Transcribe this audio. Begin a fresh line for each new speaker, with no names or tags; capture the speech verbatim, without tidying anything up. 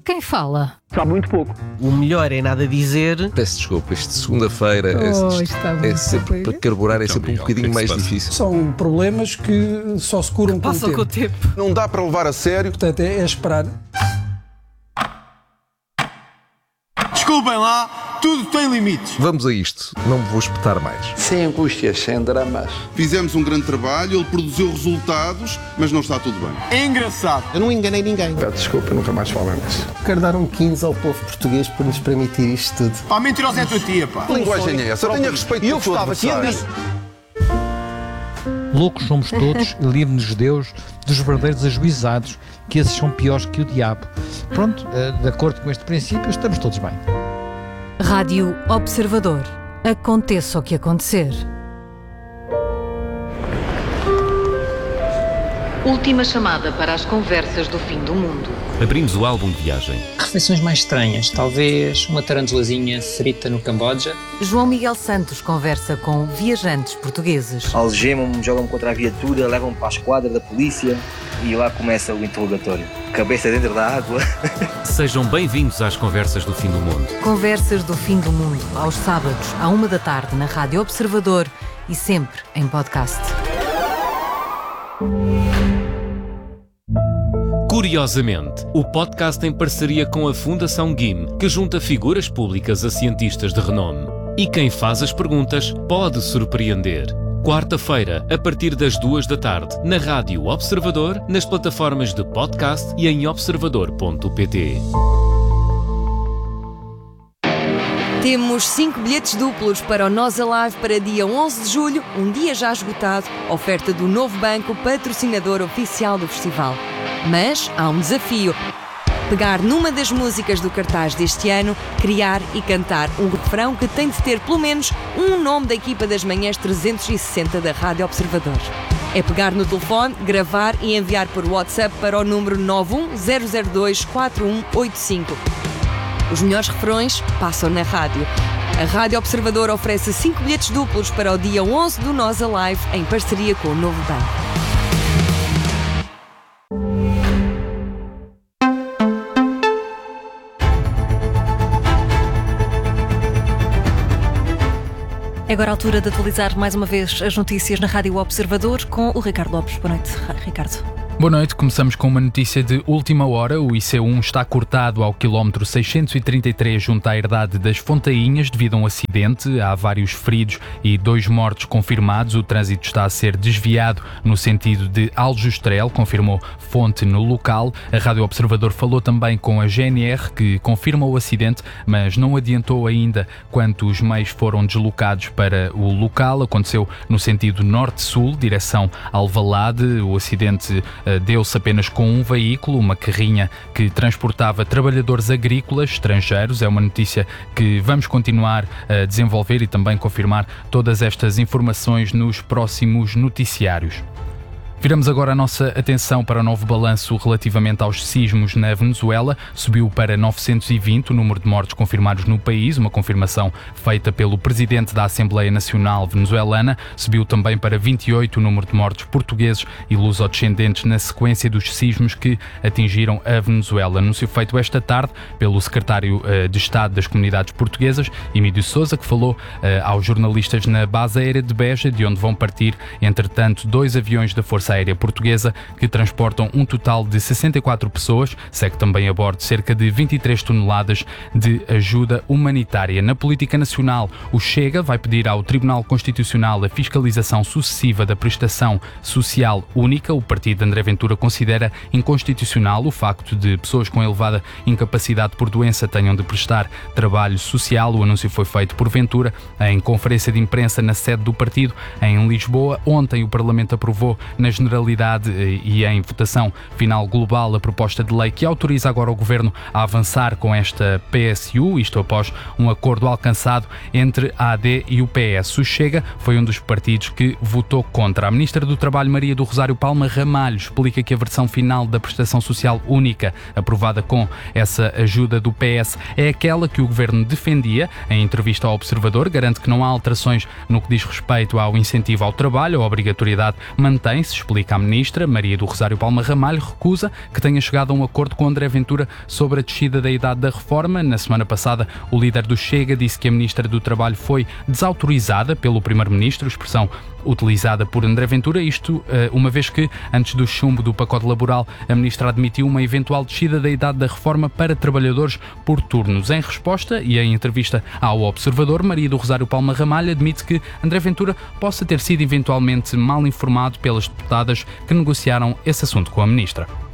Quem fala?
Sabe muito pouco.
O melhor é nada dizer.
Peço desculpa, isto de segunda-feira
Oh,
é,
está
é
muito
sempre, para carburar é
Então,
sempre um
Miguel,
bocadinho
o que é que
mais
se passa?
difícil.
São problemas que só se curam com o
Passam
tempo.
com o tempo.
Não dá para levar a sério.
Portanto, é, é esperar.
Desculpem lá, tudo tem limites.
Vamos a isto, não me vou espetar mais.
Sem angústias, sem dramas.
Fizemos um grande trabalho, ele produziu resultados, mas não está tudo bem.
É engraçado.
Eu não enganei ninguém.
Peço desculpa, nunca mais falamos.
Quero dar um quinze ao povo português por nos permitir isto tudo.
Pá, mentirosa é a tua tia, pá.
Que linguagem é essa? Tenha respeito pelo seu adversário.
Loucos somos todos e livre-nos Deus dos verdadeiros ajuizados, que esses são piores que o diabo. Pronto, de acordo com este princípio, estamos todos bem.
Rádio Observador. Aconteça o que acontecer.
Última chamada para as conversas do fim do mundo.
Abrimos o álbum de viagem.
Refeições mais estranhas, talvez uma tarantulazinha frita no Camboja.
João Miguel Santos conversa com viajantes portugueses.
Algemam-me, jogam-me contra a viatura, levam-me para a esquadra da polícia e lá começa o interrogatório. Cabeça dentro da água.
Sejam bem-vindos às conversas do fim do mundo.
Conversas do fim do mundo, aos sábados, à uma da tarde, na Rádio Observador e sempre em podcast.
Curiosamente, o podcast em parceria com a Fundação G I M, que junta figuras públicas a cientistas de renome. E quem faz as perguntas pode surpreender. Quarta-feira, a partir das duas da tarde, na Rádio Observador, nas plataformas de podcast e em observador ponto pt.
Temos cinco bilhetes duplos para o Nós Alive para dia onze de julho, um dia já esgotado, oferta do Novo Banco, patrocinador oficial do festival. Mas há um desafio. Pegar numa das músicas do cartaz deste ano, criar e cantar um refrão que tem de ter pelo menos um nome da equipa das manhãs trezentos e sessenta da Rádio Observador. É pegar no telefone, gravar e enviar por WhatsApp para o número nove um zero zero dois quatro um oito cinco. Os melhores refrões passam na rádio. A Rádio Observador oferece cinco bilhetes duplos para o dia onze do Nós Alive, em parceria com o Novo Banco.
É agora a altura de atualizar mais uma vez as notícias na Rádio Observador com o Ricardo Lopes. Boa noite, Ricardo.
Boa noite, começamos com uma notícia de última hora. O I C um está cortado ao quilómetro seiscentos e trinta e três junto à herdade das Fontainhas devido a um acidente. Há vários feridos e dois mortos confirmados. O trânsito está a ser desviado no sentido de Aljustrel, confirmou fonte no local. A Rádio Observador falou também com a G N R, que confirma o acidente, mas não adiantou ainda quantos meios foram deslocados para o local. Aconteceu no sentido norte-sul, direção Alvalade. O acidente deu-se apenas com um veículo, uma carrinha que transportava trabalhadores agrícolas estrangeiros. É uma notícia que vamos continuar a desenvolver e também confirmar todas estas informações nos próximos noticiários. Viramos agora a nossa atenção para o novo balanço relativamente aos sismos na Venezuela. Subiu para novecentos e vinte o número de mortos confirmados no país, uma confirmação feita pelo presidente da Assembleia Nacional venezuelana. Subiu também para vinte e oito o número de mortos portugueses e lusodescendentes na sequência dos sismos que atingiram a Venezuela. Anúncio feito esta tarde pelo secretário de Estado das Comunidades Portuguesas, Emílio Sousa, que falou aos jornalistas na base aérea de Beja, de onde vão partir, entretanto, dois aviões da Força Aérea Portuguesa que transportam um total de sessenta e quatro pessoas. Segue também a bordo cerca de vinte e três toneladas de ajuda humanitária. Na política nacional, o Chega vai pedir ao Tribunal Constitucional a fiscalização sucessiva da prestação social única. O partido de André Ventura considera inconstitucional o facto de pessoas com elevada incapacidade por doença tenham de prestar trabalho social. O anúncio foi feito por Ventura em conferência de imprensa na sede do partido em Lisboa. Ontem o Parlamento aprovou na generalidade e em votação final global a proposta de lei que autoriza agora o Governo a avançar com esta P S U, isto após um acordo alcançado entre a A D e o P S. O Chega foi um dos partidos que votou contra. A Ministra do Trabalho, Maria do Rosário Palma Ramalho, explica que a versão final da prestação social única, aprovada com essa ajuda do P S, é aquela que o Governo defendia. Em entrevista ao Observador, garante que não há alterações no que diz respeito ao incentivo ao trabalho. A obrigatoriedade mantém-se, explica a ministra, Maria do Rosário Palma Ramalho, recusa que tenha chegado a um acordo com André Ventura sobre a descida da idade da reforma. Na semana passada, o líder do Chega disse que a ministra do Trabalho foi desautorizada pelo primeiro-ministro, expressão utilizada por André Ventura, isto uma vez que, antes do chumbo do pacote laboral, a ministra admitiu uma eventual descida da idade da reforma para trabalhadores por turnos. Em resposta e em entrevista ao Observador, Maria do Rosário Palma Ramalho admite que André Ventura possa ter sido eventualmente mal informado pelas deputadas que negociaram esse assunto com a ministra.